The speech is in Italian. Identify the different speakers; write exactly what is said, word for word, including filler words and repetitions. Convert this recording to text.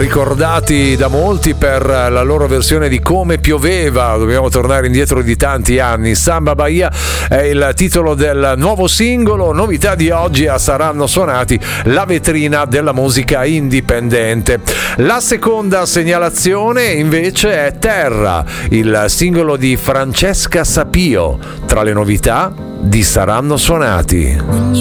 Speaker 1: ricordati da molti per la loro versione di Come pioveva. Dobbiamo tornare indietro di tanti anni. Samba Bahia è il titolo del nuovo singolo. Novità di oggi a Saranno Suonati, la vetrina della musica indipendente. La seconda segnalazione invece è Terra, il singolo di Francesca Sapio, tra le novità di Saranno Suonati.